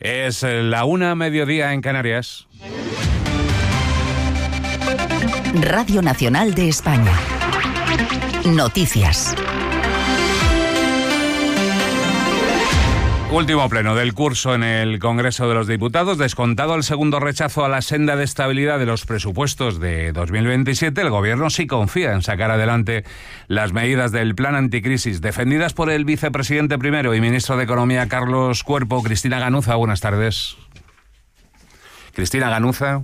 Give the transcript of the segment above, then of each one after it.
Es la 1:00 en Canarias. Radio Nacional de España. Noticias. Último pleno del curso en el Congreso de los Diputados. Descontado el segundo rechazo a la senda de estabilidad de los presupuestos de 2027, el Gobierno sí confía en sacar adelante las medidas del plan anticrisis, defendidas por el vicepresidente primero y ministro de Economía, Carlos Cuerpo. Cristina Ganuza, buenas tardes. Cristina Ganuza.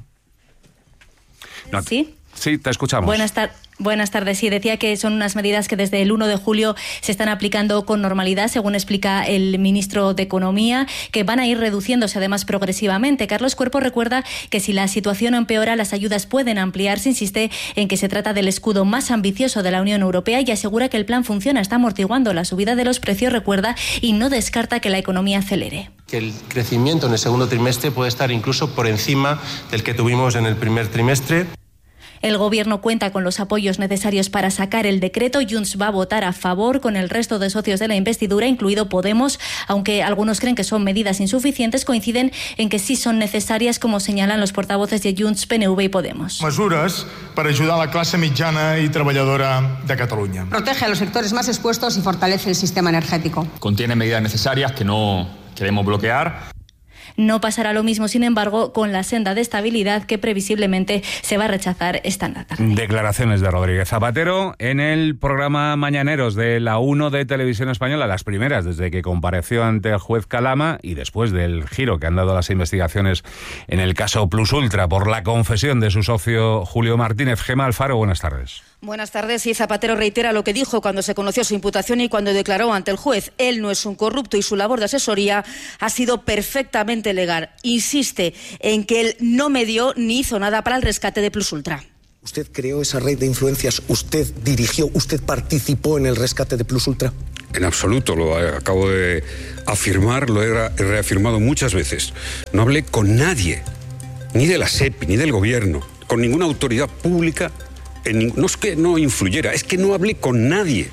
No, ¿Sí? Sí, te escuchamos. Buenas tardes. Sí, decía que son unas medidas que desde el 1 de julio se están aplicando con normalidad, según explica el ministro de Economía, que van a ir reduciéndose además progresivamente. Carlos Cuerpo recuerda que si la situación empeora, las ayudas pueden ampliarse. Insiste en que se trata del escudo más ambicioso de la Unión Europea y asegura que el plan funciona, está amortiguando la subida de los precios, recuerda, y no descarta que la economía acelere. Que el crecimiento en el segundo trimestre puede estar incluso por encima del que tuvimos en el primer trimestre. El Gobierno cuenta con los apoyos necesarios para sacar el decreto. Junts va a votar a favor con el resto de socios de la investidura, incluido Podemos, aunque algunos creen que son medidas insuficientes, coinciden en que sí son necesarias, como señalan los portavoces de Junts, PNV y Podemos. Mesures para ayudar a la clase mitjana y trabajadora de Cataluña. Protege a los sectores más expuestos y fortalece el sistema energético. Contiene medidas necesarias que no queremos bloquear. No pasará lo mismo, sin embargo, con la senda de estabilidad que previsiblemente se va a rechazar esta tarde. Declaraciones de Rodríguez Zapatero en el programa Mañaneros de la 1 de Televisión Española, las primeras desde que compareció ante el juez Calama y después del giro que han dado las investigaciones en el caso Plus Ultra por la confesión de su socio Julio Martínez. Gemma Alfaro, buenas tardes. Buenas tardes. Y Zapatero reitera lo que dijo cuando se conoció su imputación y cuando declaró ante el juez. Él no es un corrupto y su labor de asesoría ha sido perfectamente legal. Insiste en que él no medió ni hizo nada para el rescate de Plus Ultra. ¿Usted creó esa red de influencias? ¿Usted dirigió? ¿Usted participó en el rescate de Plus Ultra? En absoluto, lo acabo de afirmar, lo he reafirmado muchas veces. No hablé con nadie, ni de la SEPI, ni del gobierno, con ninguna autoridad pública. No es que no influyera, es que no hablé con nadie.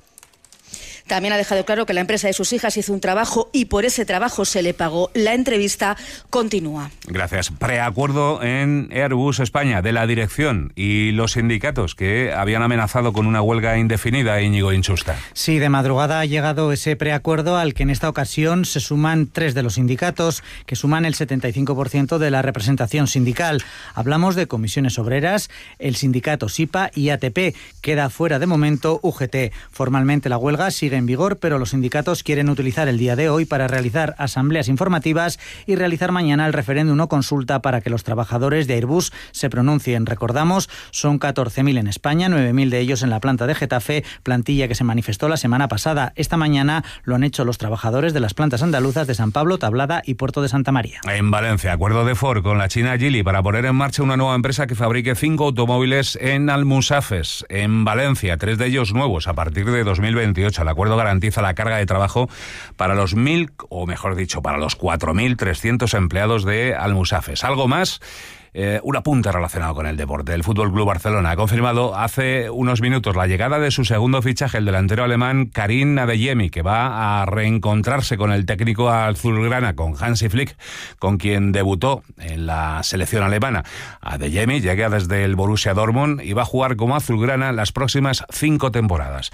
También ha dejado claro que la empresa de sus hijas hizo un trabajo y por ese trabajo se le pagó. La entrevista continúa. Gracias. Preacuerdo en Airbus España de la dirección y los sindicatos que habían amenazado con una huelga indefinida, Íñigo Inchusta. Sí, de madrugada ha llegado ese preacuerdo al que en esta ocasión se suman 3 de los sindicatos, que suman el 75% de la representación sindical. Hablamos de Comisiones Obreras, el sindicato SIPA y ATP. Queda fuera de momento UGT. Formalmente la huelga sigue en vigor, pero los sindicatos quieren utilizar el día de hoy para realizar asambleas informativas y realizar mañana el referéndum o consulta para que los trabajadores de Airbus se pronuncien. Recordamos, son 14.000 en España, 9.000 de ellos en la planta de Getafe, plantilla que se manifestó la semana pasada. Esta mañana lo han hecho los trabajadores de las plantas andaluzas de San Pablo, Tablada y Puerto de Santa María. En Valencia, acuerdo de Ford con la china Geely para poner en marcha una nueva empresa que fabrique 5 automóviles en Almusafes, en Valencia, 3 de ellos nuevos a partir de 2028. El acuerdo garantiza la carga de trabajo para los 1.000, o mejor dicho, para los 4.300 empleados de Almusafes. ¿Algo más? Un apunte relacionado con el deporte. El Fútbol Club Barcelona ha confirmado hace unos minutos la llegada de su segundo fichaje, el delantero alemán Karim Adeyemi, que va a reencontrarse con el técnico azulgrana, con Hansi Flick, con quien debutó en la selección alemana. Adeyemi llega desde el Borussia Dortmund y va a jugar como azulgrana las próximas 5 temporadas.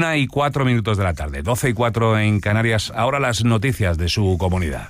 1:04 de la tarde, 12:04 en Canarias. Ahora las noticias de su comunidad.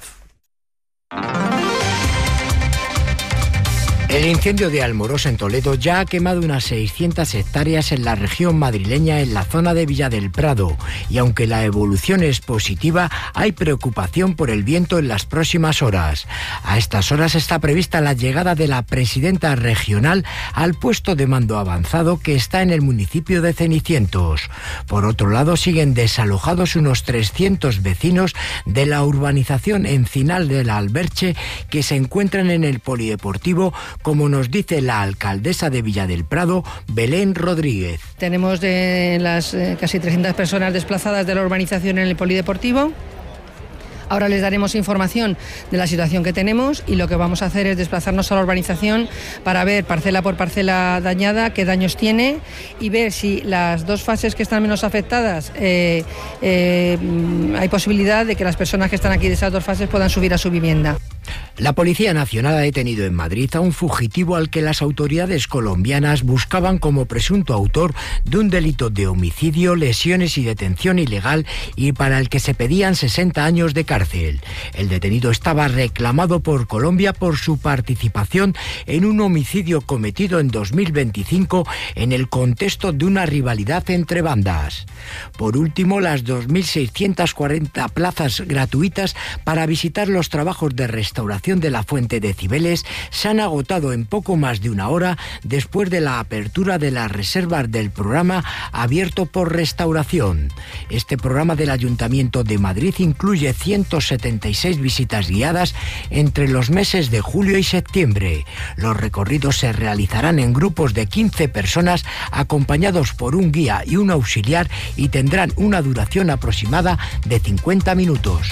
El incendio de Almorosa en Toledo ya ha quemado unas 600 hectáreas en la región madrileña, en la zona de Villa del Prado. Y aunque la evolución es positiva, hay preocupación por el viento en las próximas horas. A estas horas está prevista la llegada de la presidenta regional al puesto de mando avanzado que está en el municipio de Cenicientos. Por otro lado, siguen desalojados unos 300 vecinos de la urbanización Encinal de la Alberche que se encuentran en el polideportivo, como nos dice la alcaldesa de Villa del Prado, Belén Rodríguez. Tenemos de las casi 300 personas desplazadas de la urbanización en el polideportivo. Ahora les daremos información de la situación que tenemos y lo que vamos a hacer es desplazarnos a la urbanización para ver parcela por parcela dañada qué daños tiene y ver si las dos fases que están menos afectadas hay posibilidad de que las personas que están aquí de esas dos fases puedan subir a su vivienda. La Policía Nacional ha detenido en Madrid a un fugitivo al que las autoridades colombianas buscaban como presunto autor de un delito de homicidio, lesiones y detención ilegal y para el que se pedían 60 años de cárcel. El detenido estaba reclamado por Colombia por su participación en un homicidio cometido en 2025 en el contexto de una rivalidad entre bandas. Por último, las 2.640 plazas gratuitas para visitar los trabajos de restauración de la Fuente de Cibeles se han agotado en poco más de una hora después de la apertura de las reservas del programa abierto por restauración. Este programa del Ayuntamiento de Madrid incluye 176 visitas guiadas entre los meses de julio y septiembre. Los recorridos se realizarán en grupos de 15 personas acompañados por un guía y un auxiliar y tendrán una duración aproximada de 50 minutos.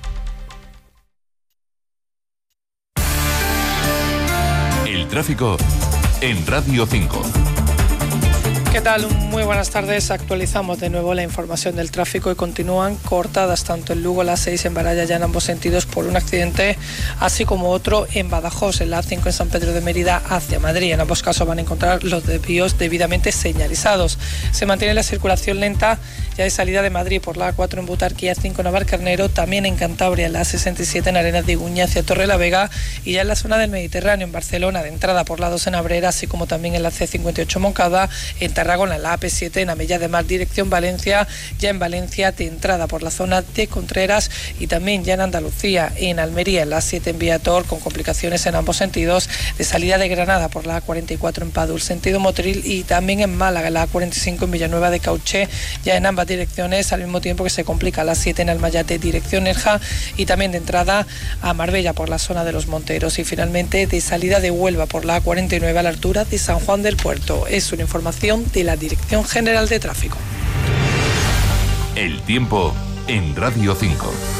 El tráfico en Radio 5. ¿Qué tal? Muy buenas tardes. Actualizamos de nuevo la información del tráfico y continúan cortadas tanto en Lugo, la 6 en Baralla ya en ambos sentidos por un accidente, así como otro en Badajoz, en la A5 en San Pedro de Mérida hacia Madrid. En ambos casos van a encontrar los desvíos debidamente señalizados. Se mantiene la circulación lenta ya de salida de Madrid por la A4 en Butarque, A5 en Navalcarnero, también en Cantabria, en la A67 en Arenas de Iguña hacia Torrelavega y ya en la zona del Mediterráneo en Barcelona, de entrada por la 2 en Abrera, así como también en la C58 Moncada, en Tarragona, en la AP7 en Amella de Mar, dirección Valencia, ya en Valencia de entrada por la zona de Contreras y también ya en Andalucía, en Almería, en la A7 en Viator, con complicaciones en ambos sentidos, de salida de Granada por la A44 en Padul, sentido Motril, y también en Málaga, en la A45 en Villanueva de Cauché, ya en ambas direcciones, al mismo tiempo que se complica la 7 en Almayate, dirección Nerja, y también de entrada a Marbella por la zona de los Monteros, y finalmente de salida de Huelva por la A49 a la altura de San Juan del Puerto. Es una información de la Dirección General de Tráfico. El tiempo en Radio 5.